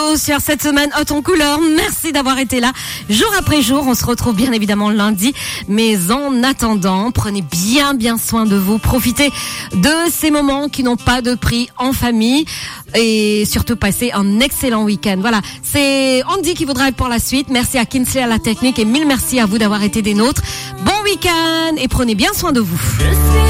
Sur cette semaine haute en couleur, merci d'avoir été là jour après jour. On se retrouve bien évidemment lundi, mais en attendant, prenez bien soin de vous, profitez de ces moments qui n'ont pas de prix en famille et surtout passez un excellent week-end. Voilà, c'est Andy qui vous drive pour la suite. Merci à Kinsley à la technique et mille merci à vous d'avoir été des nôtres. Bon week-end et prenez bien soin de vous.